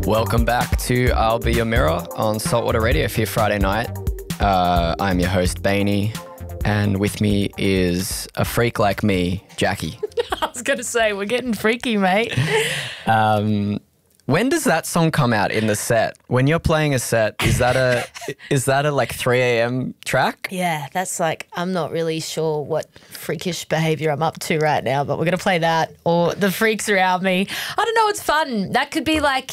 Welcome back to I'll Be Your Mirror on Saltwater Radio for your Friday night. I'm your host, Bainey, and with me is a freak like me, Jackie. I was going to say, we're getting freaky, mate. When does that song come out in the set? When you're playing a set, is that a like 3 a.m. track? Yeah, that's like, I'm not really sure what freakish behaviour I'm up to right now, but we're going to play that or the freaks around me. I don't know, it's fun. That could be like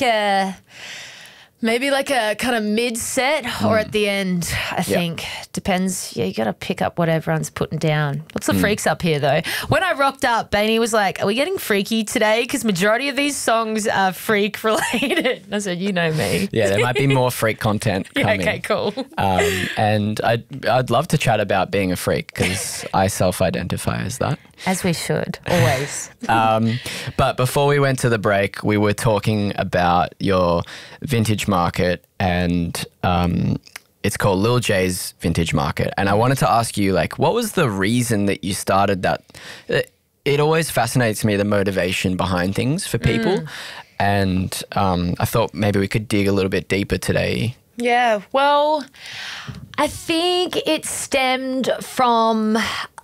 maybe like a kind of mid-set or at the end, I think. Depends. Yeah, you got to pick up what everyone's putting down. Lots of freaks up here, though. When I rocked up, Bainey was like, are we getting freaky today? Because majority of these songs are freak-related. I said, you know me. Yeah, there might be more freak content coming. Okay, cool. And I'd love to chat about being a freak because I self-identify as that. As we should, always. But before we went to the break, we were talking about your vintage market and it's called Lil J's Vintage Market. And I wanted to ask you, like, what was the reason that you started that? It always fascinates me, the motivation behind things for people. And I thought maybe we could dig a little bit deeper today. Yeah, well, I think it stemmed from...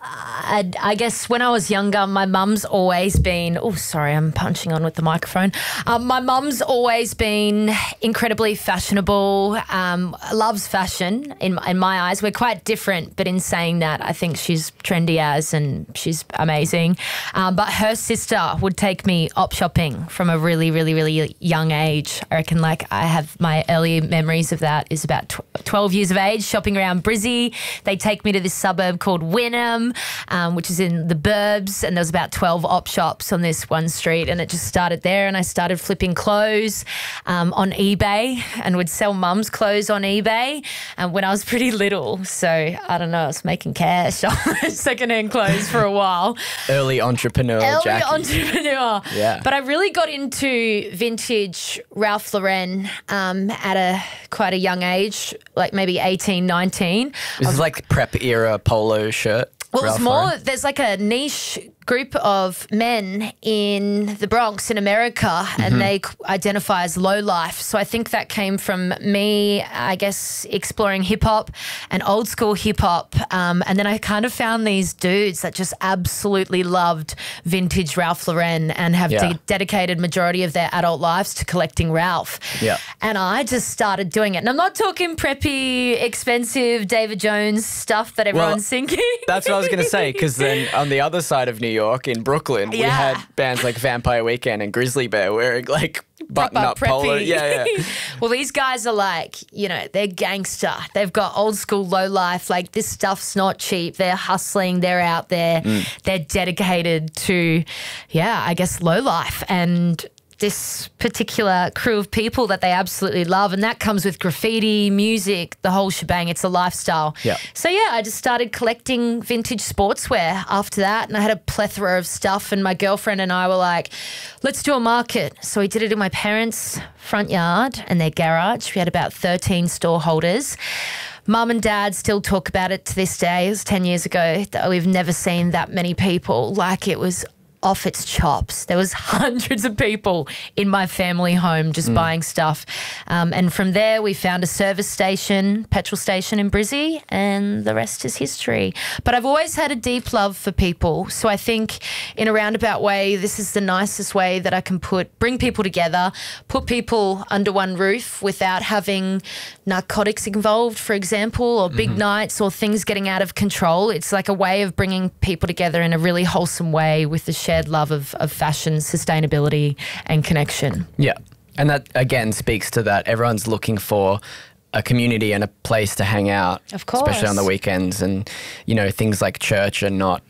I guess when I was younger, my mum's always been, oh, sorry, I'm punching on with the microphone. My mum's always been incredibly fashionable, loves fashion in my eyes. We're quite different, but in saying that, I think she's trendy as and she's amazing. But her sister would take me op shopping from a really, really, really young age. I reckon like I have my early memories of that is about 12 years of age, shopping around Brizzy. They take me to this suburb called Wynnum, which is in the burbs, and there was about 12 op shops on this one street, and it just started there, and I started flipping clothes on eBay and would sell mum's clothes on eBay when I was pretty little. So, I don't know, I was making cash on secondhand clothes for a while. Early entrepreneur, Jackie. Entrepreneur. Yeah. But I really got into vintage Ralph Lauren at quite a young age, like maybe 18, 19. This is like prep era polo shirt. Well, it's Ralph more, Lauren. there's like a niche group of men in the Bronx in America and they identify as low life. So I think that came from me, I guess, exploring hip hop and old school hip hop. And then I kind of found these dudes that just absolutely loved vintage Ralph Lauren and have dedicated majority of their adult lives to collecting Ralph. Yeah. And I just started doing it. And I'm not talking preppy, expensive David Jones stuff that everyone's thinking. That's what I was going to say, because then on the other side of New York, in Brooklyn, we had bands like Vampire Weekend and Grizzly Bear wearing like button-up polo. Yeah. Well, these guys are like, you know, they're gangster. They've got old school low life. Like, this stuff's not cheap. They're hustling. They're out there. They're dedicated to, I guess, low life. And this particular crew of people that they absolutely love, and that comes with graffiti, music, the whole shebang. It's a lifestyle. Yeah. So, I just started collecting vintage sportswear after that, and I had a plethora of stuff, and my girlfriend and I were like, let's do a market. So we did it in my parents' front yard and their garage. We had about 13 store holders. Mum and Dad still talk about it to this day. It was 10 years ago. We've never seen that many people. Like, it was off its chops. There was hundreds of people in my family home just buying stuff. And from there, we found a service station, petrol station in Brizzy, and the rest is history. But I've always had a deep love for people. So I think in a roundabout way, this is the nicest way that I can bring people together, put people under one roof without having narcotics involved, for example, or big nights or things getting out of control. It's like a way of bringing people together in a really wholesome way with the shared love of fashion, sustainability and connection. Yeah. And that, again, speaks to that. Everyone's looking for a community and a place to hang out. Of course. Especially on the weekends. And, you know, things like church are not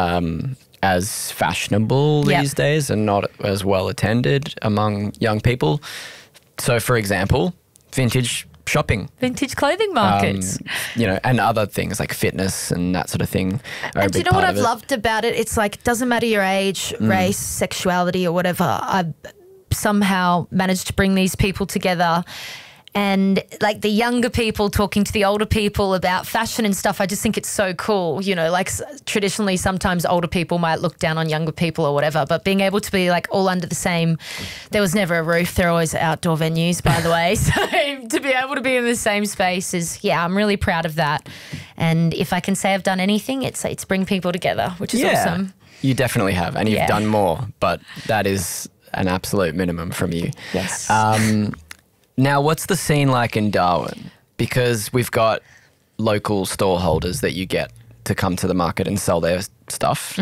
as fashionable these days and not as well attended among young people. So, for example, vintage shopping. Vintage clothing markets. You know, and other things like fitness and that sort of thing are a big part of it. And do you know what I've loved about it? It's like, it doesn't matter your age, race, sexuality or whatever. I've somehow managed to bring these people together and like the younger people talking to the older people about fashion and stuff. I just think it's so cool. You know, like traditionally sometimes older people might look down on younger people or whatever, but being able to be like all under the same, there was never a roof. They're always outdoor venues, by the way. So to be able to be in the same space is, yeah, I'm really proud of that. And if I can say I've done anything, it's bring people together, which is awesome. You definitely have, and you've done more, but that is an absolute minimum from you. Yes. Now, what's the scene like in Darwin? Because we've got local store holders that you get to come to the market and sell their stuff.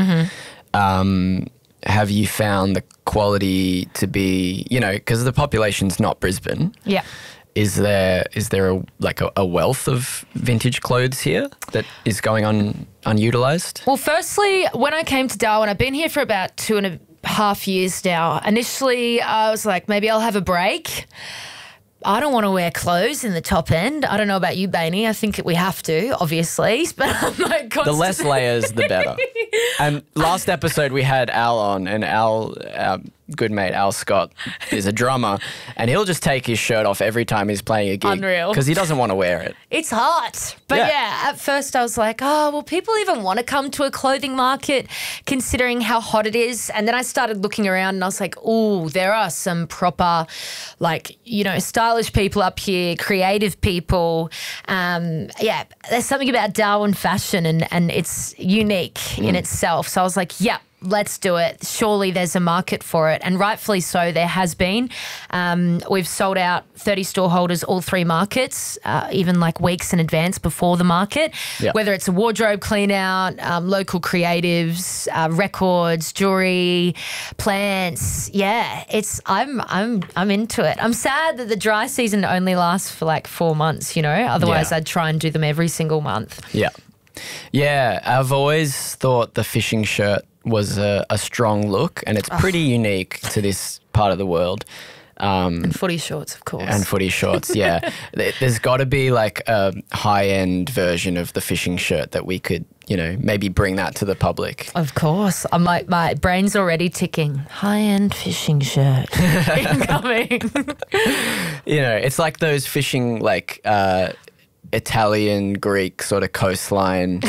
Have you found the quality to be, you know, because the population's not Brisbane. Yeah. Is there a wealth of vintage clothes here that is going on unutilized? Well, firstly, when I came to Darwin, I've been here for about 2.5 years now. Initially, I was like, maybe I'll have a break. I don't want to wear clothes in the top end. I don't know about you, Bainey. I think we have to, obviously. But I'm like the less layers, the better. And last episode we had Al on, and Al, our good mate Al Scott, is a drummer, and he'll just take his shirt off every time he's playing a gig. Unreal. Because he doesn't want to wear it. It's hot. But yeah, at first I was like, oh, will people even want to come to a clothing market considering how hot it is? And then I started looking around and I was like, oh, there are some proper, like, you know, stylish people up here, creative people. Yeah, there's something about Darwin fashion and it's unique in itself. So I was like, yeah, let's do it. Surely there's a market for it. And rightfully so, there has been. We've sold out 30 store holders all 3 markets, even like weeks in advance before the market. Yep. Whether it's a wardrobe clean out, local creatives, records, jewelry, plants. Yeah, I'm into it. I'm sad that the dry season only lasts for like 4 months, you know? Otherwise I'd try and do them every single month. Yeah. Yeah, I've always thought the fishing shirt was a strong look, and it's pretty unique to this part of the world. And footy shorts, of course. And footy shorts, yeah. There's got to be like a high-end version of the fishing shirt that we could, you know, maybe bring that to the public. Of course. I'm like, my brain's already ticking. High-end fishing shirt incoming. You know, it's like those fishing, like Italian, Greek sort of coastline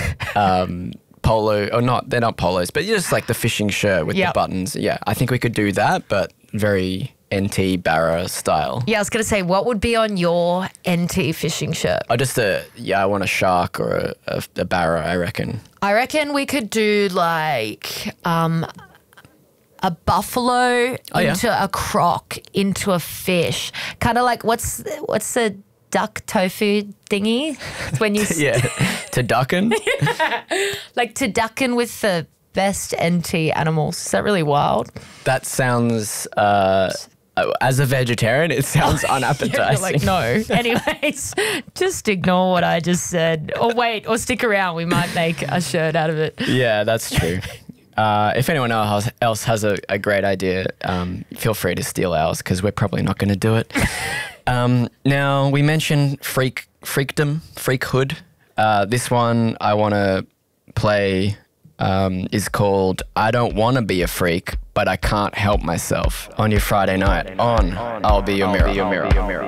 polo, or not, they're not polos, but just like the fishing shirt with the buttons. Yeah, I think we could do that, but very NT Barra style. Yeah, I was going to say, what would be on your NT fishing shirt? Oh, just I want a shark or a Barra, I reckon. I reckon we could do like a buffalo into a croc, into a fish. Kind of like, what's the duck tofu thingy when you turducken. Like turducken with the best NT animals. Is that really wild? That sounds as a vegetarian, it sounds unappetizing. Like, no. Anyways, just ignore what I just said, or wait, or stick around, we might make a shirt out of it. Yeah, that's true. If anyone else has a great idea, feel free to steal ours, because we're probably not going to do it. Now, we mentioned freakdom, freakhood. This one I want to play is called I Don't Want to Be a Freak, But I Can't Help Myself, on your Friday night on I'll Be Your Mirror.